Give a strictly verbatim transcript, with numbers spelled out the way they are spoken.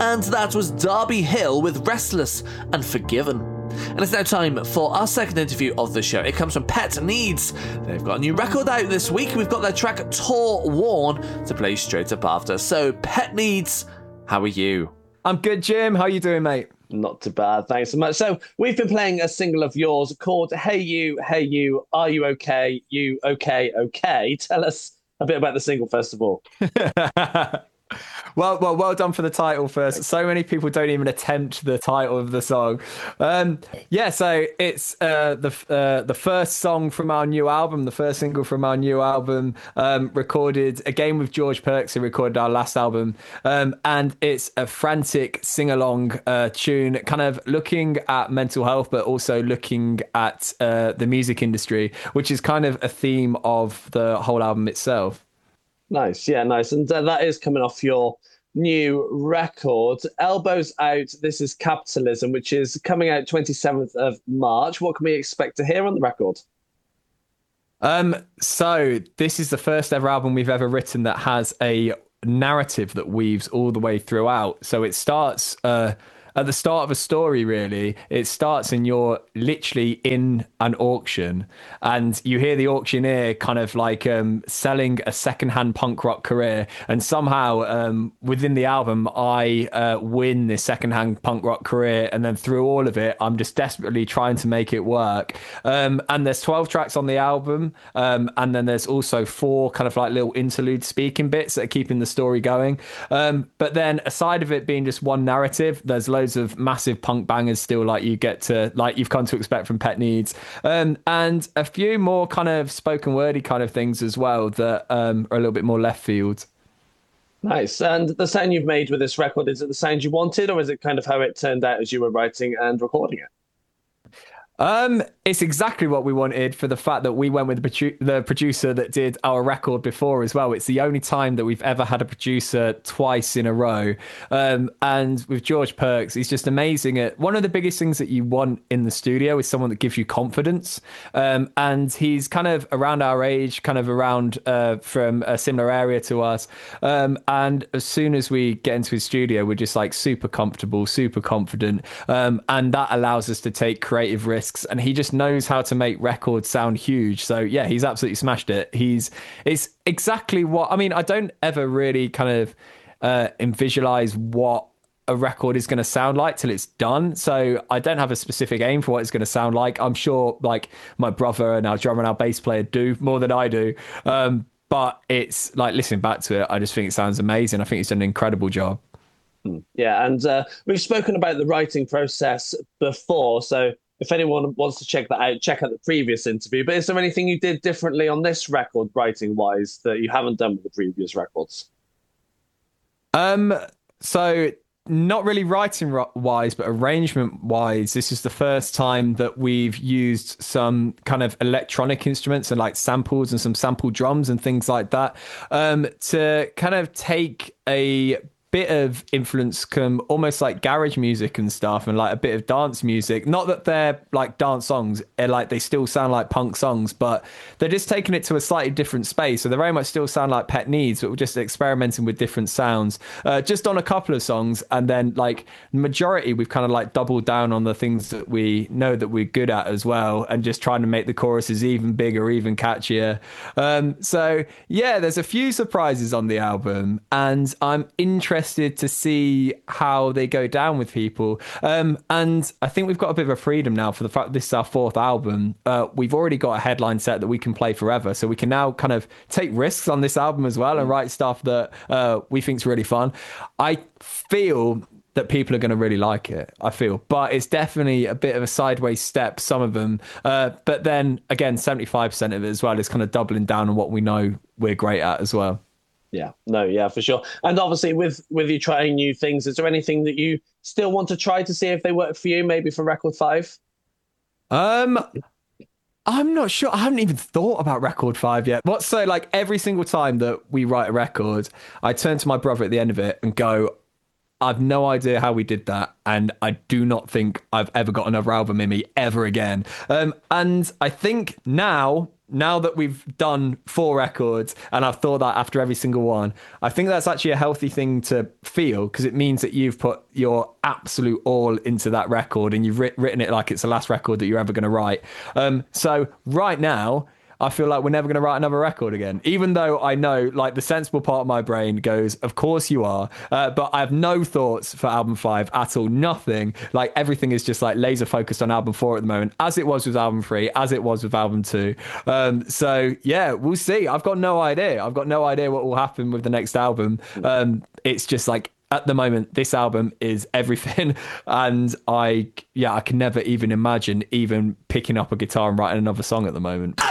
and that was Darby Hill with Restless and Forgiven. And it's now time for our second interview of the show. It comes from Pet Needs. They've got a new record out this week. We've got their track Tour Worn to play straight up after. So, Pet Needs, how are you? I'm good, Jim. How are you doing, mate? Not too bad, thanks so much. So we've been playing a single of yours called Hey You, Hey You, Are You Okay? You okay, okay. Tell us a bit about the single, first of all. Well, well, well done for the title first. So many people don't even attempt the title of the song. Um, yeah, so it's uh, the uh, the first song from our new album, the first single from our new album, um, recorded again with George Perks, who recorded our last album. Um, and it's a frantic sing-along uh, tune, kind of looking at mental health, but also looking at uh, the music industry, which is kind of a theme of the whole album itself. Nice, yeah, nice. And uh, that is coming off your new record, Elbows Out, This Is Capitalism, which is coming out twenty-seventh of March. What can we expect to hear on the record? Um, so this is the first ever album we've ever written that has a narrative that weaves all the way throughout. So it starts uh, at the start of a story, really. It starts and you're literally in an auction and you hear the auctioneer kind of like um, selling a secondhand punk rock career. And somehow um, within the album, I uh, win this secondhand punk rock career. And then through all of it, I'm just desperately trying to make it work. Um, and there's twelve tracks on the album. Um, and then there's also four kind of like little interlude speaking bits that are keeping the story going. Um, but then aside of it being just one narrative, there's loads of massive punk bangers still, like you get to like you've come to expect from Pet Needs, um, and a few more kind of spoken wordy kind of things as well that um, are a little bit more left field. Nice. And the sound you've made with this record, is it the sound you wanted, or is it kind of how it turned out as you were writing and recording it? Um, it's exactly what we wanted, for the fact that we went with the, produ- the producer that did our record before as well. It's the only time that we've ever had a producer twice in a row. Um, and with George Perks, he's just amazing at one of the biggest things that you want in the studio is someone that gives you confidence. Um, and he's kind of around our age, kind of around uh, from a similar area to us. Um, and as soon as we get into his studio, we're just like super comfortable, super confident. Um, and that allows us to take creative risks. And he just knows how to make records sound huge. So yeah, he's absolutely smashed it. He's it's exactly what I mean. I don't ever really kind of uh, visualize what a record is going to sound like till it's done. So I don't have a specific aim for what it's going to sound like. I'm sure like my brother and our drummer and our bass player do more than I do. Um, but it's like listening back to it, I just think it sounds amazing. I think he's done an incredible job. Yeah, and uh, we've spoken about the writing process before, so if anyone wants to check that out, check out the previous interview. But is there anything you did differently on this record, writing-wise, that you haven't done with the previous records? Um, so not really writing-wise, but arrangement-wise, this is the first time that we've used some kind of electronic instruments and like samples and some sample drums and things like that um, to kind of take a bit of influence come almost like garage music and stuff, and like a bit of dance music. Not that they're like dance songs, they're like they still sound like punk songs, but they're just taking it to a slightly different space. So they very much still sound like Pet Needs, but we're just experimenting with different sounds uh, just on a couple of songs. And then like majority we've kind of like doubled down on the things that we know that we're good at as well, and just trying to make the choruses even bigger, even catchier. Um, so yeah, there's a few surprises on the album, and I'm interested to see how they go down with people. Um, and I think we've got a bit of a freedom now for the fact this is our fourth album. Uh, we've already got a headline set that we can play forever. So we can now kind of take risks on this album as well and write stuff that uh, we think is really fun. I feel that people are going to really like it, I feel. But it's definitely a bit of a sideways step, some of them. Uh, but then, again, seventy-five percent of it as well is kind of doubling down on what we know we're great at as well. Yeah, no, yeah, for sure. And obviously with, with you trying new things, is there anything that you still want to try to see if they work for you, maybe for record five? Um, I'm not sure. I haven't even thought about record five yet. What's so like every single time that we write a record, I turn to my brother at the end of it and go, I've no idea how we did that, and I do not think I've ever got another album in me ever again. Um, and I think now, now that we've done four records and I've thought that after every single one, I think that's actually a healthy thing to feel, because it means that you've put your absolute all into that record and you've writ- written it like it's the last record that you're ever going to write. Um, so right now, I feel like we're never going to write another record again, even though I know, like, the sensible part of my brain goes, of course you are. Uh, but I have no thoughts for album five at all. Nothing. Like, everything is just like laser focused on album four at the moment, as it was with album three, as it was with album two. Um, so yeah, we'll see. I've got no idea. I've got no idea what will happen with the next album. Um, it's just like, at the moment, this album is everything, and I, yeah, I can never even imagine even picking up a guitar and writing another song at the moment.